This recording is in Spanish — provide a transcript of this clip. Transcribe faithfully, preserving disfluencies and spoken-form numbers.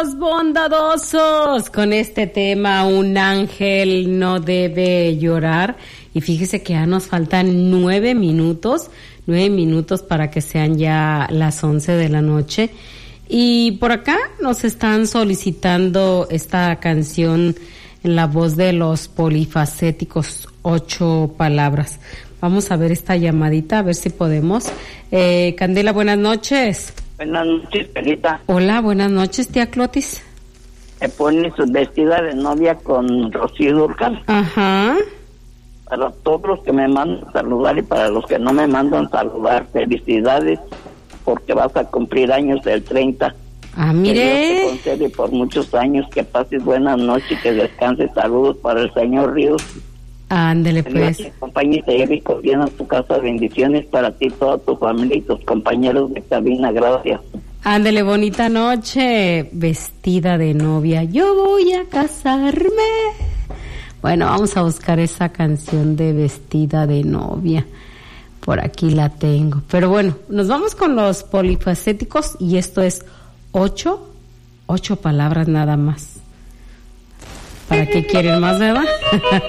Bondadosos, con este tema, un ángel no debe llorar. Y fíjese que ya nos faltan nueve minutos, nueve minutos para que sean ya las once de la noche. Y por acá nos están solicitando esta canción en la voz de los Polifacéticos, Ocho Palabras. Vamos a ver esta llamadita, a ver si podemos. Eh, Candela, buenas noches. Buenas noches, Perita. Hola, buenas noches, tía Clotis. Se pone su vestida de novia con Rocío Dúrcal. Ajá. Para todos los que me mandan saludar y para los que no me mandan saludar, felicidades, porque vas a cumplir años el treinta. Ah, mire. Que Dios te concede por muchos años, que pases buenas noches, que descanses. Saludos para el señor Ríos. Ándele, pues. Compañita, y rico, bien a tu casa, bendiciones para ti, toda tu familia y tus compañeros de cabina, gracias. Ándele, bonita noche, vestida de novia, yo voy a casarme. Bueno, vamos a buscar esa canción de vestida de novia. Por aquí la tengo. Pero bueno, nos vamos con los Polifacéticos y esto es ocho, ocho palabras nada más. ¿Para qué quieren más, verdad?